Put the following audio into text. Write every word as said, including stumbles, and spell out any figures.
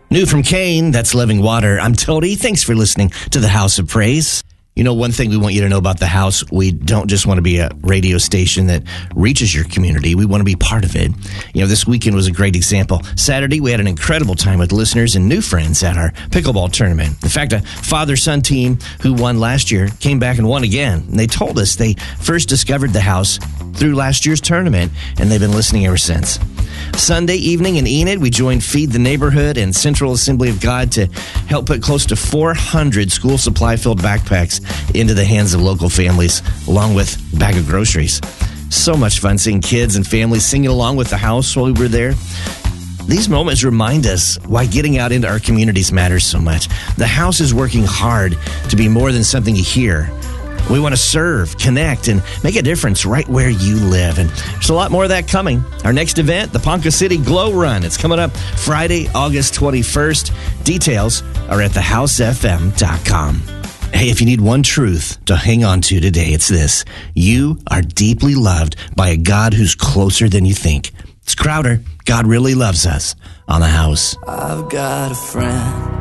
New from Kane, that's Living Water. I'm Tony. Thanks for listening to the House of Praise. You know, one thing we want you to know about the house, we don't just want to be a radio station that reaches your community. We want to be part of it. You know, this weekend was a great example. Saturday, we had an incredible time with listeners and new friends at our pickleball tournament. In fact, a father-son team who won last year came back and won again. And they told us they first discovered the house through last year's tournament, and they've been listening ever since. Sunday evening in Enid, we joined Feed the Neighborhood and Central Assembly of God to help put close to four hundred school supply-filled backpacks into the hands of local families, along with a bag of groceries. So much fun seeing kids and families singing along with the house while we were there. These moments remind us why getting out into our communities matters so much. The house is working hard to be more than something you hear. We want to serve, connect, and make a difference right where you live. And there's a lot more of that coming. Our next event, the Ponca City Glow Run. It's coming up Friday, August twenty-first. Details are at the house f m dot com. Hey, if you need one truth to hang on to today, it's this. You are deeply loved by a God who's closer than you think. It's Crowder. God really loves us on the house. I've got a friend.